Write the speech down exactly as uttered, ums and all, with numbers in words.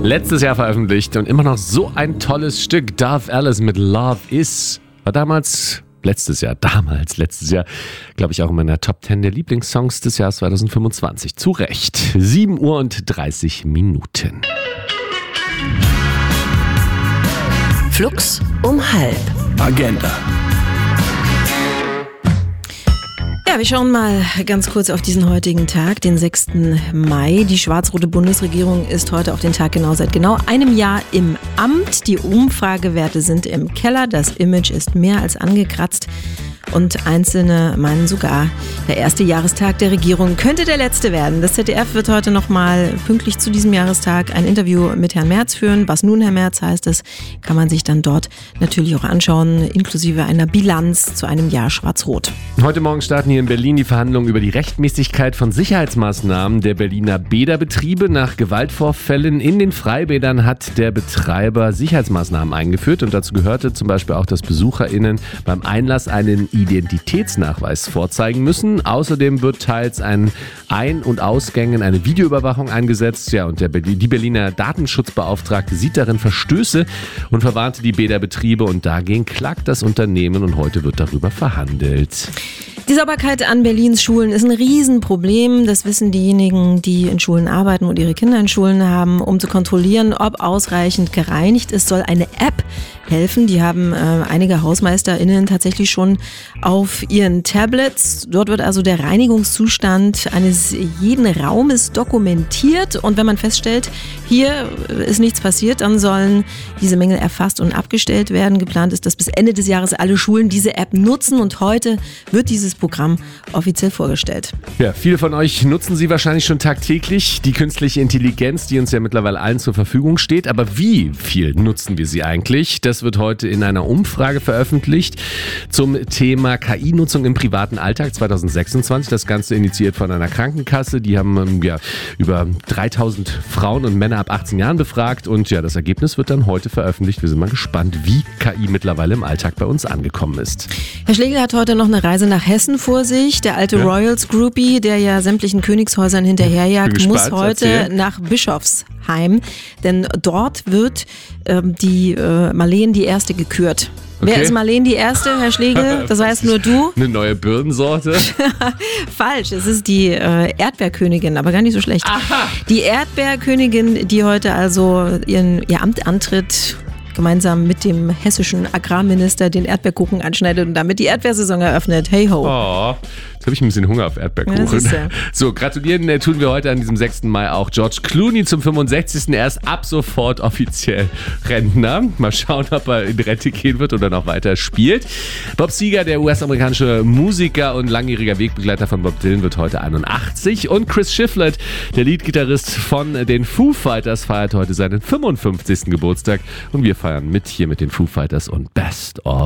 Letztes Jahr veröffentlicht und immer noch so ein tolles Stück. Dove Alice mit Love Is. War damals, letztes Jahr, damals, letztes Jahr, glaube ich auch in meiner Top zehn der Lieblingssongs des Jahres zwanzig fünfundzwanzig. Zu Recht. sieben Uhr und dreißig Minuten. Flux um halb. Agenda. Ja, wir schauen mal ganz kurz auf diesen heutigen Tag, den sechsten Mai. Die schwarz-rote Bundesregierung ist heute auf den Tag genau seit genau einem Jahr im Amt. Die Umfragewerte sind im Keller, das Image ist mehr als angekratzt. Und Einzelne meinen sogar, der erste Jahrestag der Regierung könnte der letzte werden. Das Z D F wird heute nochmal pünktlich zu diesem Jahrestag ein Interview mit Herrn Merz führen. Was nun, Herr Merz, heißt es, kann man sich dann dort natürlich auch anschauen, inklusive einer Bilanz zu einem Jahr Schwarz-Rot. Heute Morgen starten hier in Berlin die Verhandlungen über die Rechtmäßigkeit von Sicherheitsmaßnahmen der Berliner Bäderbetriebe. Nach Gewaltvorfällen in den Freibädern hat der Betreiber Sicherheitsmaßnahmen eingeführt. Und dazu gehörte zum Beispiel auch, dass BesucherInnen beim Einlass einen Identitätsnachweis vorzeigen müssen. Außerdem wird teils an Ein- und Ausgängen eine Videoüberwachung eingesetzt. Ja, und der, die Berliner Datenschutzbeauftragte sieht darin Verstöße und verwarnte die Bäderbetriebe. Und dagegen klagt das Unternehmen und heute wird darüber verhandelt. Die Sauberkeit an Berlins Schulen ist ein Riesenproblem. Das wissen diejenigen, die in Schulen arbeiten und ihre Kinder in Schulen haben. Um zu kontrollieren, ob ausreichend gereinigt ist, soll eine App helfen. Die haben äh, einige HausmeisterInnen tatsächlich schon auf ihren Tablets. Dort wird also der Reinigungszustand eines jeden Raumes dokumentiert. Und wenn man feststellt, hier ist nichts passiert, dann sollen diese Mängel erfasst und abgestellt werden. Geplant ist, dass bis Ende des Jahres alle Schulen diese App nutzen. Und heute wird dieses Programm offiziell vorgestellt. Ja, viele von euch nutzen sie wahrscheinlich schon tagtäglich. Die künstliche Intelligenz, die uns ja mittlerweile allen zur Verfügung steht. Aber wie viel nutzen wir sie eigentlich? Das wird heute in einer Umfrage veröffentlicht zum Thema K I-Nutzung im privaten Alltag zwanzig sechsundzwanzig. Das Ganze initiiert von einer Krankenkasse. Die haben ja über dreitausend Frauen und Männer ab achtzehn Jahren befragt. Und ja, das Ergebnis wird dann heute veröffentlicht. Wir sind mal gespannt, wie K I mittlerweile im Alltag bei uns angekommen ist. Herr Schlegel hat heute noch eine Reise nach Hessen vor sich. Der alte ja. Royals-Groupie, der ja sämtlichen Königshäusern hinterherjagt, gespannt, muss heute erzähl. nach Bischofsheim. Denn dort wird ähm, die äh, Marleen die Erste gekürt. Okay. Wer ist Marleen die Erste, Herr Schlegel? Das weißt nur du. Eine neue Birnensorte? Falsch, es ist die äh, Erdbeerkönigin, aber gar nicht so schlecht. Aha. Die Erdbeerkönigin, die heute also ihren, ihr Amt antritt, gemeinsam mit dem hessischen Agrarminister den Erdbeerkuchen anschneidet und damit die Erdbeersaison eröffnet. Hey ho. Oh, jetzt habe ich ein bisschen Hunger auf Erdbeerkuchen. Ja, so, gratulieren äh, tun wir heute an diesem sechsten Mai auch George Clooney zum fünfundsechzigsten Er ist ab sofort offiziell Rentner. Mal schauen, ob er in Rente gehen wird oder noch weiter spielt. Bob Seger, der U S-amerikanische Musiker und langjähriger Wegbegleiter von Bob Dylan, wird heute einundachtzig. Und Chris Shiflett, der Leadgitarrist von den Foo Fighters, feiert heute seinen fünfundfünfzigsten Geburtstag. Und wir feiern mit hier mit den Foo Fighters und Best of